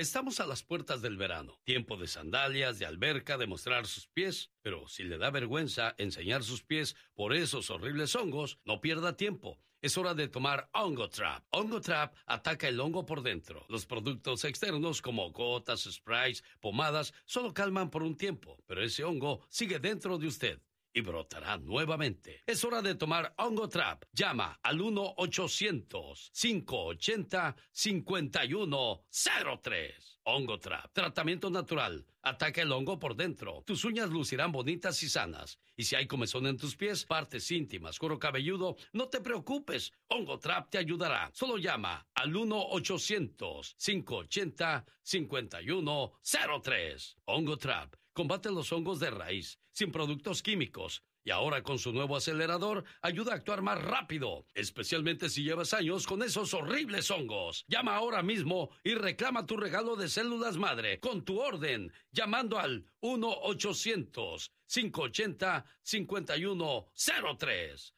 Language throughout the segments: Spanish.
Estamos a las puertas del verano, tiempo de sandalias, de alberca, de mostrar sus pies, pero si le da vergüenza enseñar sus pies por esos horribles hongos, no pierda tiempo. Es hora de tomar OngoTrap. OngoTrap ataca el hongo por dentro. Los productos externos como gotas, sprays, pomadas, solo calman por un tiempo, pero ese hongo sigue dentro de usted y brotará nuevamente. Es hora de tomar OngoTrap. Llama al 1-800-580-5103. OngoTrap. Tratamiento natural. Ataca el hongo por dentro. Tus uñas lucirán bonitas y sanas. Y si hay comezón en tus pies, partes íntimas, cuero cabelludo, no te preocupes. OngoTrap te ayudará. Solo llama al 1-800-580-5103. OngoTrap. Combate los hongos de raíz, sin productos químicos. Y ahora con su nuevo acelerador, ayuda a actuar más rápido, especialmente si llevas años con esos horribles hongos. Llama ahora mismo y reclama tu regalo de células madre con tu orden, llamando al 1-800-580-5103.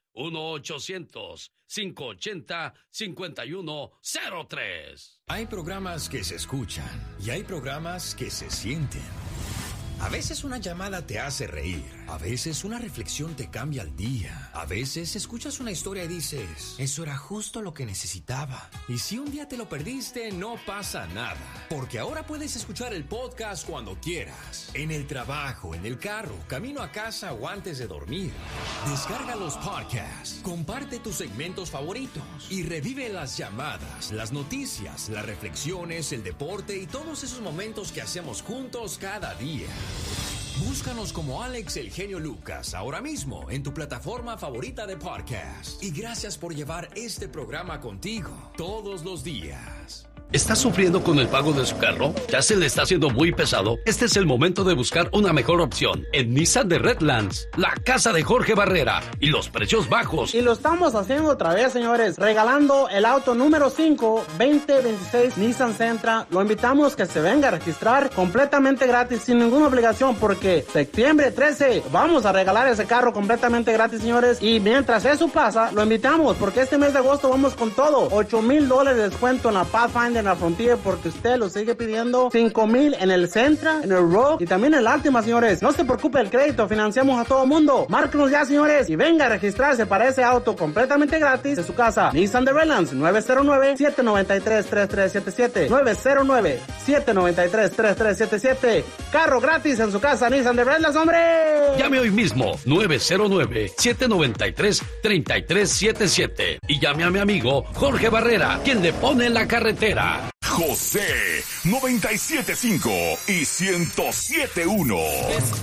1-800-580-5103. Hay programas que se escuchan y hay programas que se sienten. A veces una llamada te hace reír, a veces una reflexión te cambia el día, a veces escuchas una historia y dices, eso era justo lo que necesitaba. Y si un día te lo perdiste, no pasa nada, porque ahora puedes escuchar el podcast cuando quieras, en el trabajo, en el carro, camino a casa o antes de dormir. Descarga los podcasts, comparte tus segmentos favoritos y revive las llamadas, las noticias, las reflexiones, el deporte y todos esos momentos que hacemos juntos cada día. Búscanos como Alex El Genio Lucas ahora mismo en tu plataforma favorita de podcast. Y gracias por llevar este programa contigo todos los días. ¿Está sufriendo con el pago de su carro? ¿Ya se le está haciendo muy pesado? Este es el momento de buscar una mejor opción. En Nissan de Redlands, la casa de Jorge Barrera y los precios bajos. Y lo estamos haciendo otra vez, señores, regalando el auto número 5, 2026 Nissan Sentra. Lo invitamos que se venga a registrar completamente gratis, sin ninguna obligación, porque septiembre 13 vamos a regalar ese carro completamente gratis, señores. Y mientras eso pasa, lo invitamos, porque este mes de agosto vamos con todo. $8,000 de descuento en la Pathfinder, en la Frontier, porque usted lo sigue pidiendo. 5,000 en el Sentra, en el Rogue y también en el Altima, señores. No se preocupe, el crédito financiamos a todo mundo. Márquenos ya, señores, y venga a registrarse para ese auto completamente gratis de su casa. Nissan de Redlands, 909-793-3377. 909-793-3377. Carro gratis en su casa, Nissan de Redlands, hombre. Llame hoy mismo, 909-793-3377. Y llame a mi amigo Jorge Barrera, quien le pone en la carretera. José 97.5 y 107.1.